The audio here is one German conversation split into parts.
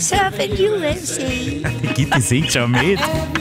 Surfing USA. Die Gitti singt schon mit.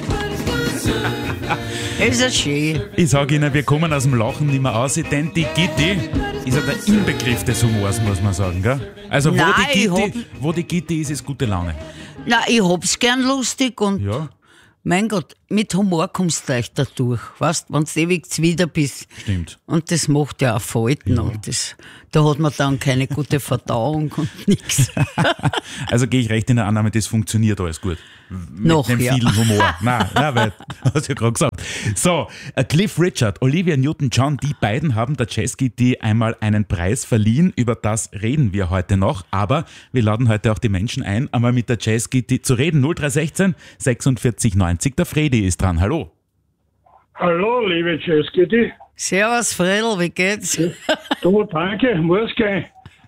Ist ja schön. Ich sage Ihnen, wir kommen aus dem Lachen nicht mehr raus, denn die Gitti ist ja der Inbegriff des Humors, muss man sagen, gell? Also wo die Gitti ist gute Laune. Na, ich hab's gern lustig und Ja, mein Gott, mit Humor kommst du leicht da durch, weißt, wenn du ewig wieder bist. stimmt. Und das macht ja auch Falten und da hat man dann keine gute Verdauung und nichts. Also gehe ich recht in der Annahme, das funktioniert alles gut. Noch, Mit dem ja. vielen Humor. Nein, weil, hast du ja gerade gesagt. So, Cliff Richard, Olivia Newton-John, die beiden haben der Jazzgitti einmal einen Preis verliehen. Über das reden wir heute noch. Aber wir laden heute auch die Menschen ein, einmal mit der Jazzgitti zu reden. 0316 46 90. Der Fredi ist dran. Hallo. Hallo, liebe Jazzgitti. Servus, Fredel, wie geht's? Du, danke, muss gehen.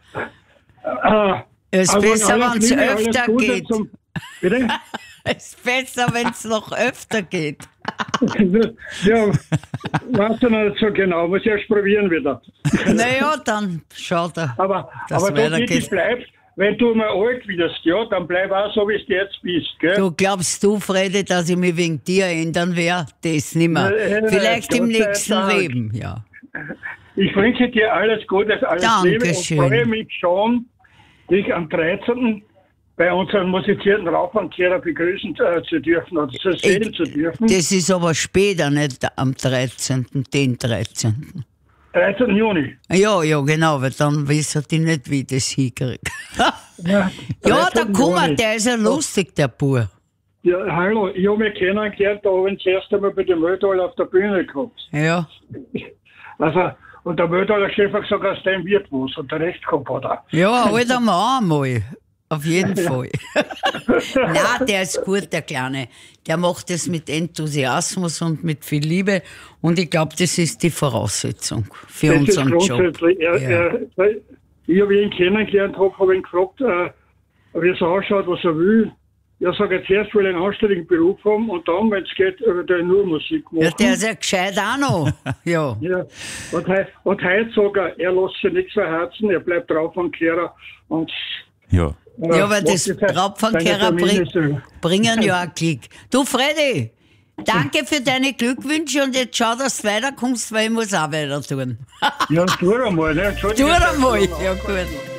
Es ist Also besser, in aller wenn es Liebe, alles öfter Gute geht. Bitte? Es ist besser, wenn es noch öfter geht. Ja, weißt du noch nicht so genau, muss ich erst probieren wieder. Naja, dann schaut er. Aber dass du, weitergeht. bitte bleibst, wenn du mal alt wirst, ja, dann bleib auch so, wie du jetzt bist, gell? Du glaubst du, Fredi, dass ich mich wegen dir ändern werde? Das nimmer. Vielleicht im Gott sei nächsten Dank. Leben, ja. Ich wünsche dir alles Gute, alles Liebe und Dankeschön. freue mich schon, dich am 13. bei unseren musizierten Raufankehrer begrüßen zu dürfen oder zu sehen zu dürfen. Das ist aber später, nicht am 13., den 13. 13. Juni. Ja, genau, weil dann wissen die nicht, wie ich das hinkriege. Ja, Ja, der 13. Kummer, Juni. der ist ja lustig, der Bub. Ja, hallo, ich habe mich kennengelernt, da habe ich das erste Mal bei dem Möldal auf der Bühne gehabt. Ja. Also, und der Möldal Chef hat gesagt, aus dem wird was, und der Recht gehabt hat er. Ja, halt einmal. Auf jeden Fall. Nein, der ist gut, der Kleine. Der macht das mit Enthusiasmus und mit viel Liebe. Und ich glaube, das ist die Voraussetzung für Das ist unseren Job. grundsätzlich. Ich habe ihn kennengelernt, habe ihn gefragt, wie es ausschaut, was er will. Er sagt, jetzt erst will er einen anständigen Beruf haben und dann, wenn es geht, will er nur Musik machen. Ja, der ist ja gescheit auch noch. Ja. Ja. Und heute sagt er lässt sich nichts verherzen, er bleibt drauf am Kehrer und Ja. Ja, weil das macht seine Raubfangkehrer Familie so. bringen ja einen Klick. Du, Freddy, danke für deine Glückwünsche und jetzt schau, dass du weiterkommst, weil ich muss auch weiter tun. Ja, tu einmal, ne? Tu einmal. Ja, gut.